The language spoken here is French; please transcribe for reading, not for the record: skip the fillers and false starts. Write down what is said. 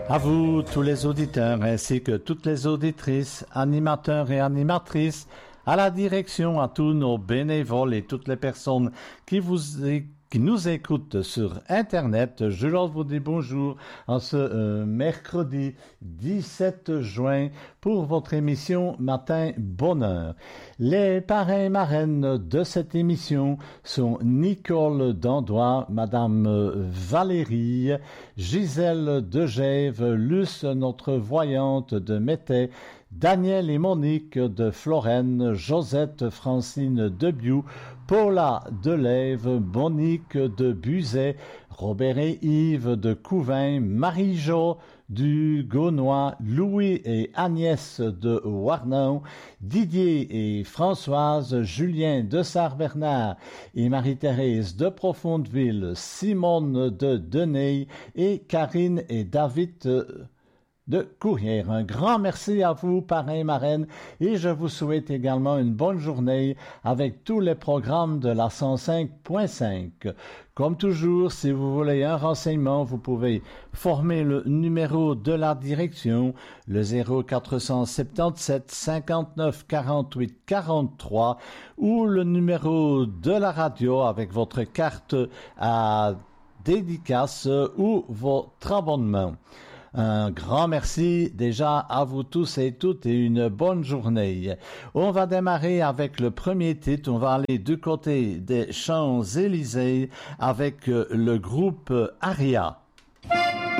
À vous, tous les auditeurs, ainsi que toutes les auditrices, animateurs et animatrices, à la direction, à tous nos bénévoles et toutes les personnes qui nous écoutent sur Internet. Je leur vous dis bonjour en ce mercredi 17 juin pour votre émission Matin Bonheur. Les parrains et marraines de cette émission sont Nicole Dandois, Madame Valérie, Gisèle Degève, Luce, notre voyante de Métais, Daniel et Monique de Florène, Josette Francine Debiou, Paula Delève, Monique de Buzet, Robert et Yves de Couvain, Marie-Jo du Gaunois, Louis et Agnès de Warnon, Didier et Françoise, Julien de Sart-Bernard et Marie-Thérèse de Profondeville, Simone de Deney et Karine et David de Courrières. Un grand merci à vous, parrains et marraines, et je vous souhaite également une bonne journée avec tous les programmes de la 105.5. Comme toujours, si vous voulez un renseignement, vous pouvez former le numéro de la direction, le 0477 59 48 43, ou le numéro de la radio avec votre carte à dédicace ou votre abonnement. Un grand merci déjà à vous tous et toutes et une bonne journée. On va démarrer avec le premier titre. On va aller du côté des Champs-Élysées avec le groupe Aria.